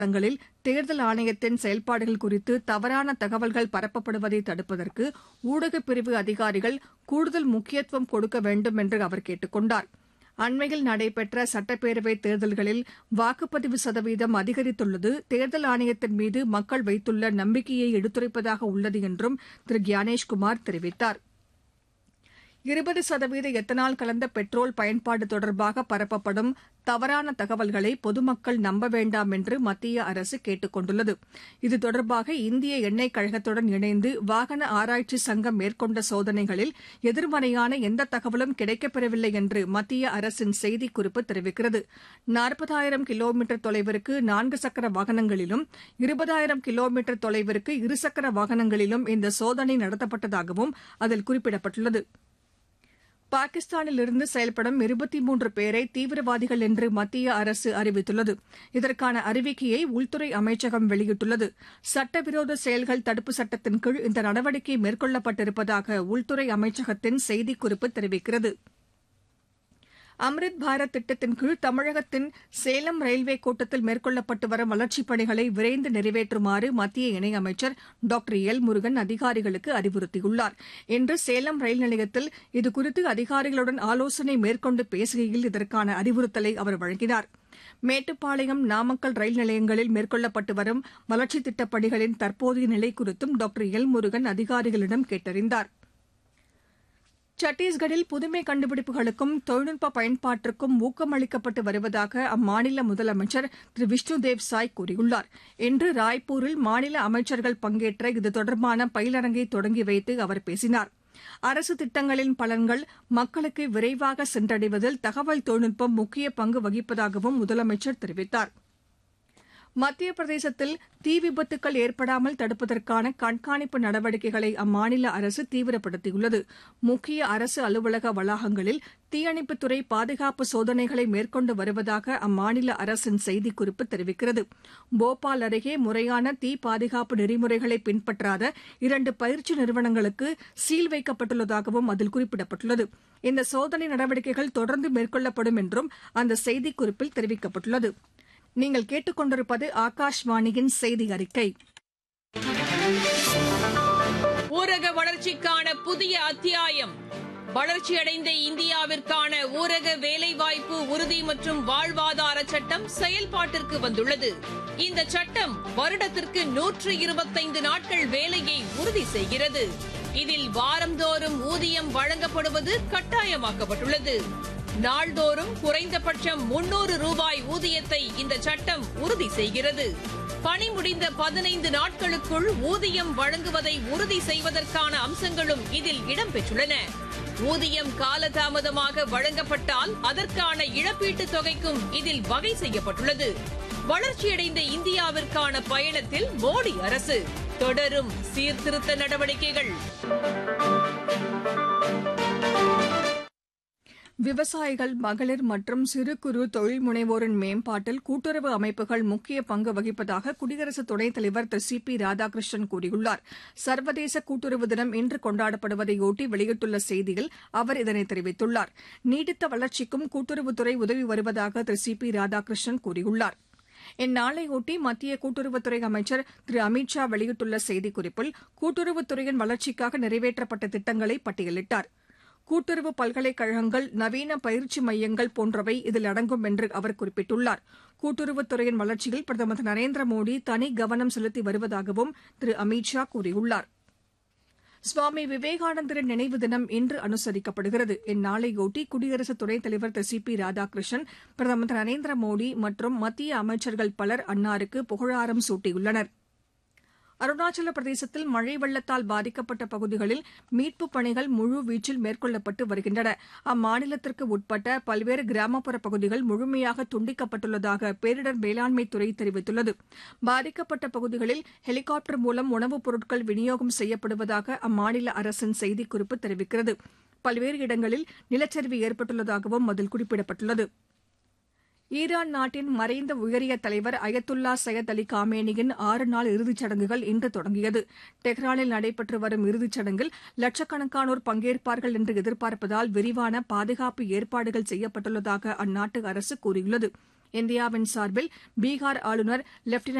தங்களில் தேர்தல் ஆணையத்தின் செயல்பாடுகள் குறித்து தவறான தகவல்கள் பரப்பப்படுவதை தடுப்பதற்கு ஊடகப் பிரிவு அதிகாரிகள் கூடுதல் முக்கியத்துவம் கொடுக்க வேண்டும் என்று அவர் கேட்டுக் கொண்டார். அண்மையில் நடைபெற்ற சட்டப்பேரவைத் தேர்தல்களில் வாக்குப்பதிவு சதவீதம் அதிகரித்துள்ளது தேர்தல் ஆணையத்தின் மீது மக்கள் வைத்துள்ள நம்பிக்கையை எடுத்துரைப்பதாக உள்ளது என்றும் திரு கியானேஷ்குமார் தெரிவித்தார். 20% எத்தனால் கலந்த பெட்ரோல் பயன்பாடு தொடர்பாக பரப்பப்படும் தவறான தகவல்களை பொதுமக்கள் நம்ப வேண்டாம் என்று மத்திய அரசு கேட்டுக் கொண்டுள்ளது. இது தொடர்பாக இந்திய எண்ணெய் கழகத்துடன் இணைந்து வாகன ஆராய்ச்சி சங்கம் மேற்கொண்ட சோதனைகளில் எதிர்மறையான எந்த தகவலும் கிடைக்கப்பெறவில்லை என்று மத்திய அரசின் செய்திக்குறிப்பு தெரிவிக்கிறது. 40,000 கிலோமீட்டர் தொலைவிற்கு 4 சக்கர வாகனங்களிலும் 20,000 கிலோமீட்டர் தொலைவிற்கு இருசக்கர வாகனங்களிலும் இந்த சோதனை நடத்தப்பட்டதாகவும் அதில் குறிப்பிடப்பட்டுள்ளது. பாகிஸ்தானிலிருந்து செயல்படும் 23 பேரை தீவிரவாதிகள் என்று மத்திய அரசு அறிவித்துள்ளது. இதற்கான அறிவிக்கையை உள்துறை அமைச்சகம் வெளியிட்டுள்ளது. சட்டவிரோத செயல்கள் தடுப்பு சட்டத்தின் கீழ் இந்த நடவடிக்கை மேற்கொள்ளப்பட்டிருப்பதாக உள்துறை அமைச்சகத்தின் செய்திக்குறிப்பு தெரிவிக்கிறது. அம்ரித் பாரத் திட்டத்தின் கீழ் தமிழகத்தின் சேலம் ரயில்வே கோட்டத்தில் மேற்கொள்ளப்பட்டு வரும் வளர்ச்சிப் பணிகளை விரைந்து நிறைவேற்றுமாறு மத்திய இணையமைச்சர் டாக்டர் எல் முருகன் அதிகாரிகளுக்கு அறிவுறுத்தியுள்ளார். இன்று சேலம் ரயில் நிலையத்தில் இதுகுறித்து அதிகாரிகளுடன் ஆலோசனை மேற்கொண்டு பேசுகையில் இதற்கான அறிவுறுத்தலை அவர் வழங்கினார். மேட்டுப்பாளையம் நாமக்கல் ரயில் நிலையங்களில் மேற்கொள்ளப்பட்டு வரும் வளர்ச்சித் திட்டப் பணிகளின் தற்போதைய நிலை குறித்தும் டாக்டர் எல் முருகன் அதிகாரிகளிடம் கேட்டறிந்தார். சத்தீஸ்கரில் புதுமை கண்டுபிடிப்புகளுக்கும் தொழில்நுட்ப பயன்பாட்டிற்கும் ஊக்கமளிக்கப்பட்டு வருவதாக அம்மாநில முதலமைச்சர் திரு விஷ்ணுதேவ் சாய் கூறியுள்ளார். இன்று ராய்ப்பூரில் மாநில அமைச்சர்கள் பங்கேற்ற இது தொடர்பான பயிலரங்கை தொடங்கி வைத்து அவர் பேசினார். அரசு திட்டங்களின் பலன்கள் மக்களுக்கு விரைவாக சென்றடைவதில் தகவல் தொழில்நுட்பம் முக்கிய பங்கு வகிப்பதாகவும் முதலமைச்சர் தெரிவித்தார். மத்திய பிரதேசத்தில் தீ விபத்துக்கள் ஏற்படாமல் தடுப்பதற்கான கண்காணிப்பு நடவடிக்கைகளை அம்மாநில அரசு தீவிரப்படுத்தியுள்ளது. முக்கிய அரசு அலுவலக வளாகங்களில் தீயணைப்புத்துறை பாதுகாப்பு சோதனைகளை மேற்கொண்டு வருவதாக அம்மாநில அரசின் செய்திக்குறிப்பு தெரிவிக்கிறது. போபால் அருகே முறையான தீ பாதுகாப்பு நெறிமுறைகளை பின்பற்றாத 2 பயிற்சி நிறுவனங்களுக்கு சீல் வைக்கப்பட்டுள்ளதாகவும் அதில் குறிப்பிடப்பட்டுள்ளது. இந்த சோதனை நடவடிக்கைகள் தொடர்ந்து மேற்கொள்ளப்படும் என்றும் அந்த செய்திக்குறிப்பில் தெரிவிக்கப்பட்டுள்ளது. நீங்கள் கேட்டுக்கொண்டிருப்பது ஆகாஷ்வாணியின் செய்தி அறிக்கை. ஊரக வளர்ச்சிக்கான புதிய அத்தியாயம். வளர்ச்சியடைந்த இந்தியாவிற்கான ஊரக வேலைவாய்ப்பு உறுதி மற்றும் வாழ்வாதார சட்டம் செயல்பாட்டிற்கு வந்துள்ளது. இந்த சட்டம் வருடத்திற்கு 125 நாட்கள் வேலையை உறுதி செய்கிறது. இதில் வாரந்தோறும் ஊதியம் வழங்கப்படுவது கட்டாயமாக்கப்பட்டுள்ளது. நாள்தோறும் குறைந்தபட்சம் 300 ரூபாய் ஊதியத்தை இந்த சட்டம் உறுதி செய்கிறது. பணி முடிந்த 15 நாட்களுக்குள் ஊதியம் வழங்குவதை உறுதி செய்வதற்கான அம்சங்களும் இதில் இடம்பெற்றுள்ளன. ஊதியம் காலதாமதமாக வழங்கப்பட்டால் அதற்கான இழப்பீட்டுத் தொகைக்கும் இதில் வகை செய்யப்பட்டுள்ளது. வளர்ச்சியடைந்த இந்தியாவிற்கான பயணத்தில் மோடி அரசு தொடரும் சீர்திருத்த நடவடிக்கைகள். விவசாயிகள், மகளிர் மற்றும் சிறு குறு தொழில் முனைவோரின் மேம்பாட்டில் கூட்டுறவு அமைப்புகள் முக்கிய பங்கு வகிப்பதாக குடியரசு துணைத் தலைவர் திரு சி பி ராதாகிருஷ்ணன் கூறியுள்ளார். சர்வதேச கூட்டுறவு தினம் இன்று கொண்டாடப்படுவதையொட்டி வெளியிட்டுள்ள செய்தியில் அவர் இதனை தெரிவித்துள்ளார். நீடித்த வளர்ச்சிக்கும் கூட்டுறவுத்துறை உதவி வருவதாக திரு சி பி ராதாகிருஷ்ணன் கூறியுள்ளார். இந்நாளையொட்டி மத்திய கூட்டுறவுத்துறை அமைச்சர் திரு அமித் ஷா வெளியிட்டுள்ள செய்திக்குறிப்பில் கூட்டுறவுத்துறையின் வளர்ச்சிக்காக நிறைவேற்றப்பட்ட திட்டங்களை பட்டியலிட்டார். கூட்டுறவு பல்கலைக்கழகங்கள், நவீன பயிற்சி மையங்கள் போன்றவை இதில் அடங்கும் என்று அவர் குறிப்பிட்டுள்ளார். கூட்டுறவுத்துறையின் வளர்ச்சியில் பிரதமர் திரு நரேந்திர மோடி தனி கவனம் செலுத்தி வருவதாகவும் திரு அமித் ஷா கூறியுள்ளார். சுவாமி விவேகானந்தரின் நினைவு தினம் இன்று அனுசரிக்கப்படுகிறது. இந்நாளையொட்டி குடியரசு துணைத் தலைவர் திரு சி பி ராதாகிருஷ்ணன், பிரதமர் திரு நரேந்திர மோடி மற்றும் மத்திய அமைச்சர்கள் பலர் அன்னாருக்கு புகழாரம் சூட்டியுள்ளனர். அருணாச்சல பிரதேசத்தில் மழை வெள்ளத்தால் பாதிக்கப்பட்ட பகுதிகளில் மீட்புப் பணிகள் முழுவீச்சில் மேற்கொள்ளப்பட்டு வருகின்றன. அம்மாநிலத்திற்கு உட்பட்ட பல்வேறு கிராமப்புற பகுதிகள் முழுமையாக துண்டிக்கப்பட்டுள்ளதாக பேரிடர் மேலாண்மைத் துறை தெரிவித்துள்ளது. பாதிக்கப்பட்ட பகுதிகளில் ஹெலிகாப்டர் மூலம் உணவுப் பொருட்கள் விநியோகம் செய்யப்படுவதாக அம்மாநில அரசின் செய்திக்குறிப்பு தெரிவிக்கிறது. பல்வேறு இடங்களில் நிலச்சரிவு ஏற்பட்டுள்ளதாகவும் அதில் குறிப்பிடப்பட்டுள்ளது. ஈரான் நாட்டின் மறைந்த உயரிய தலைவர் அயத்துல்லா சையத் அலி காமேனியின் 6 நாள் இறுதிச் சடங்குகள் இன்று தொடங்கியது. டெஹ்ரானில் நடைபெற்று வரும் இறுதிச் சடங்கில் லட்சக்கணக்கானோர் பங்கேற்பார்கள் என்று எதிர்பார்ப்பதால் விரிவான பாதுகாப்பு ஏற்பாடுகள் செய்யப்பட்டுள்ளதாக அந்நாட்டு அரசு கூறியுள்ளது. இந்தியாவின் சார்பில் பீகார் ஆளுநர் லெப்டினன்ட்